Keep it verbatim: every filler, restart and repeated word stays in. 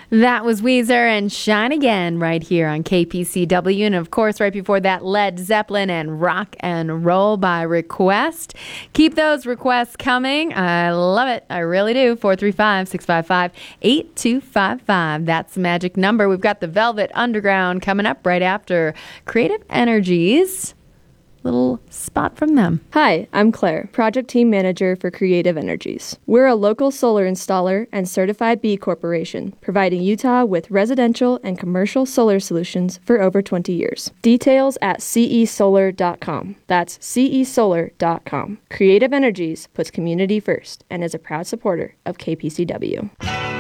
That was Weezer and Shine Again right here on K P C W. And of course, right before that, Led Zeppelin and Rock and Roll by Request. Keep those requests coming. I love it. I really do. four three five, six five five, eight two five five. That's the magic number. We've got the Velvet Underground coming up right after Creative Energies. Little spot from them. Hi, I'm Claire, Project Team Manager for Creative Energies. We're a local solar installer and certified B Corporation, providing Utah with residential and commercial solar solutions for over twenty years. Details at c e solar dot com. That's c e solar dot com. Creative Energies puts community first and is a proud supporter of K P C W.